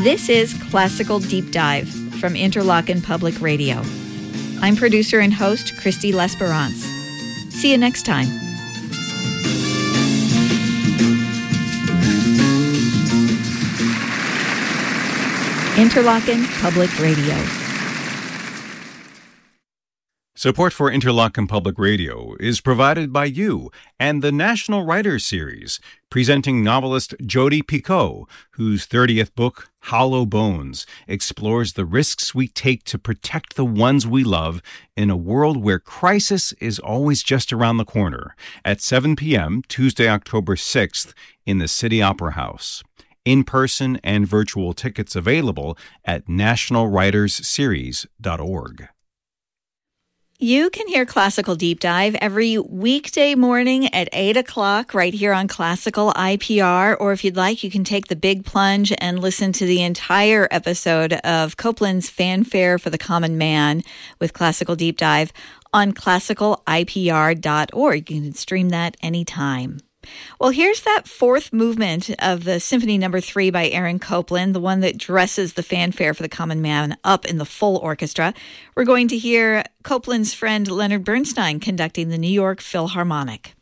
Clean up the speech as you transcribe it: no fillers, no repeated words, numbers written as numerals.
This is Classical Deep Dive from Interlochen Public Radio. I'm producer and host Christy L'Esperance. See you next time. Interlochen Public Radio. Support for Interlochen Public Radio is provided by you and the National Writers Series, presenting novelist Jodi Picoult, whose 30th book, Hollow Bones, explores the risks we take to protect the ones we love in a world where crisis is always just around the corner, at 7 p.m. Tuesday, October 6th, in the City Opera House. In-person and virtual tickets available at nationalwritersseries.org. You can hear Classical Deep Dive every weekday morning at 8 o'clock right here on Classical IPR. Or if you'd like, you can take the big plunge and listen to the entire episode of Copland's Fanfare for the Common Man with Classical Deep Dive on classicalipr.org. You can stream that anytime. Well, here's that fourth movement of the Symphony No. 3 by Aaron Copland, the one that dresses the fanfare for the common man up in the full orchestra. We're going to hear Copland's friend Leonard Bernstein conducting the New York Philharmonic.